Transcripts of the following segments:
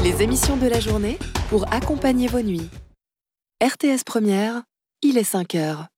Les émissions de la journée pour accompagner vos nuits. RTS Première, il est 5 heures.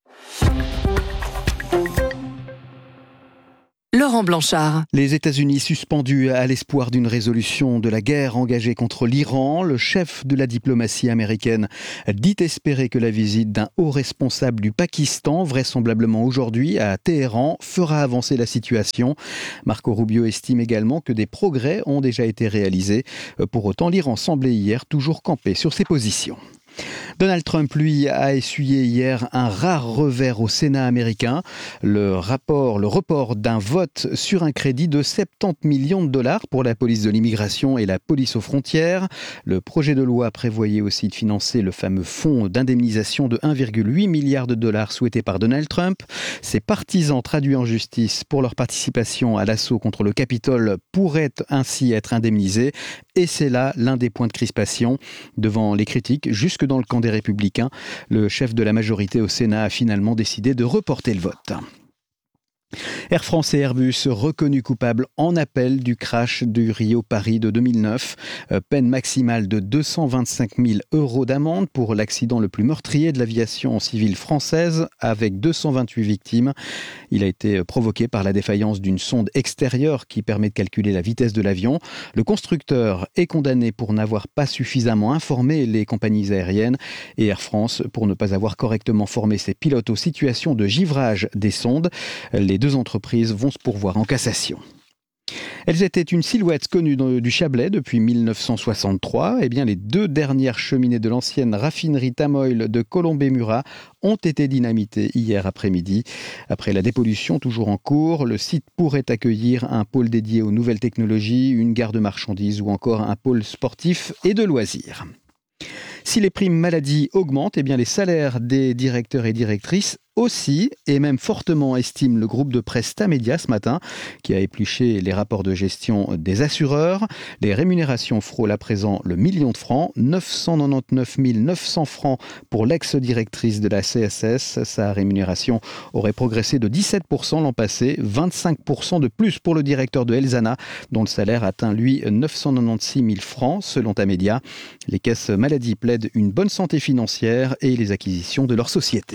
Laurent Blanchard. Les États-Unis suspendus à l'espoir d'une résolution de la guerre engagée contre l'Iran. Le chef de la diplomatie américaine dit espérer que la visite d'un haut responsable du Pakistan, vraisemblablement aujourd'hui à Téhéran, fera avancer la situation. Marco Rubio estime également que des progrès ont déjà été réalisés. Pour autant, l'Iran semblait hier toujours camper sur ses positions. Donald Trump, lui, a essuyé hier un rare revers au Sénat américain. Le report d'un vote sur un crédit de 70 millions de dollars pour la police de l'immigration et la police aux frontières. Le projet de loi prévoyait aussi de financer le fameux fonds d'indemnisation de 1,8 milliard de dollars souhaité par Donald Trump. Ses partisans traduits en justice pour leur participation à l'assaut contre le Capitole pourraient ainsi être indemnisés. Et c'est là l'un des points de crispation. Devant les critiques, jusque dans le camp des Républicains, le chef de la majorité au Sénat a finalement décidé de reporter le vote. Air France et Airbus reconnus coupables en appel du crash du Rio-Paris de 2009. Peine maximale de 225 000 € d'amende pour l'accident le plus meurtrier de l'aviation civile française, avec 228 victimes. Il a été provoqué par la défaillance d'une sonde extérieure qui permet de calculer la vitesse de l'avion. Le constructeur est condamné pour n'avoir pas suffisamment informé les compagnies aériennes et Air France pour ne pas avoir correctement formé ses pilotes aux situations de givrage des sondes. Les deux entreprises vont se pourvoir en cassation. Elles étaient une silhouette connue du Chablais depuis 1963. Eh bien, les deux dernières cheminées de l'ancienne raffinerie Tamoil de Colombey-Murat ont été dynamitées hier après-midi. Après la dépollution toujours en cours, le site pourrait accueillir un pôle dédié aux nouvelles technologies, une gare de marchandises ou encore un pôle sportif et de loisirs. Si les primes maladie augmentent, eh bien les salaires des directeurs et directrices aussi, et même fortement, estime le groupe de presse Tamedia ce matin, qui a épluché les rapports de gestion des assureurs. Les rémunérations frôlent à présent le million de francs, 999 900 francs pour l'ex-directrice de la CSS. Sa rémunération aurait progressé de 17% l'an passé, 25% de plus pour le directeur de Elzana, dont le salaire atteint lui 996 000 francs selon Tamedia. Les caisses maladie plaident une bonne santé financière et les acquisitions de leur société.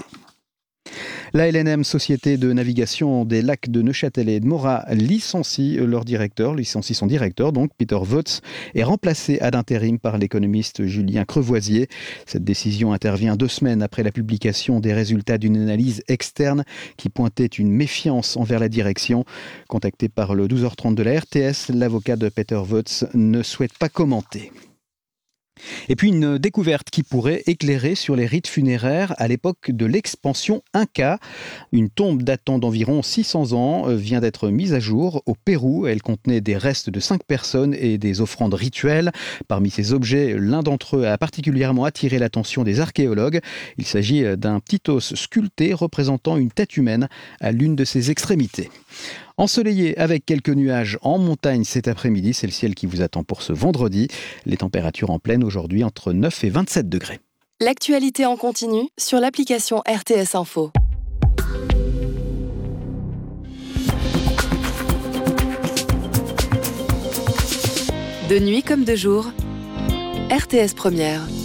La LNM, Société de navigation des lacs de Neuchâtel et de Morat, licencie son directeur, donc Peter Votz, est remplacé ad intérim par l'économiste Julien Crevoisier. Cette décision intervient 2 semaines après la publication des résultats d'une analyse externe qui pointait une méfiance envers la direction. Contacté par le 12h30 de la RTS, l'avocat de Peter Votz ne souhaite pas commenter. Et puis une découverte qui pourrait éclairer sur les rites funéraires à l'époque de l'expansion Inca. Une tombe datant d'environ 600 ans vient d'être mise à jour au Pérou. Elle contenait des restes de 5 personnes et des offrandes rituelles. Parmi ces objets, l'un d'entre eux a particulièrement attiré l'attention des archéologues. Il s'agit d'un petit os sculpté représentant une tête humaine à l'une de ses extrémités. Ensoleillé avec quelques nuages en montagne cet après-midi, c'est le ciel qui vous attend pour ce vendredi. Les températures en pleine aujourd'hui entre 9 et 27 degrés. L'actualité en continu sur l'application RTS Info. De nuit comme de jour, RTS Première.